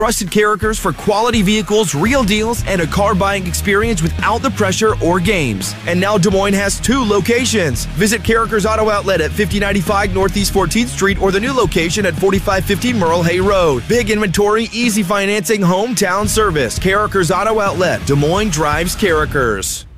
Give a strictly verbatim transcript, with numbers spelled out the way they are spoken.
Trusted Carrickers for quality vehicles, real deals, and a car buying experience without the pressure or games. And now Des Moines has two locations. Visit Carrickers Auto Outlet at fifty ninety-five Northeast fourteenth Street or the new location at forty-five fifty Merle Hay Road. Big inventory, easy financing, hometown service. Carrickers Auto Outlet. Des Moines drives Carrickers.